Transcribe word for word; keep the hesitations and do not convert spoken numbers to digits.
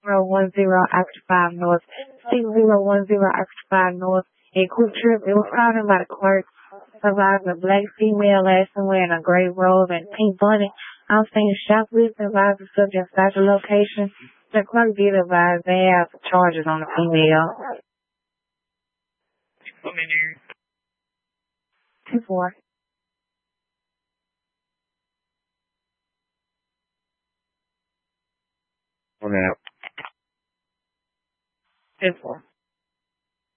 zero one zero Active five North, six zero one zero Active five North. A quick trip. It was found in by the clerk. Survived a black female last wearing a gray robe and pink bunny. I'm saying shoplifting. Advised the subject inside the location. The clerk did advise they have charges on the female. Two four. On out. Two four.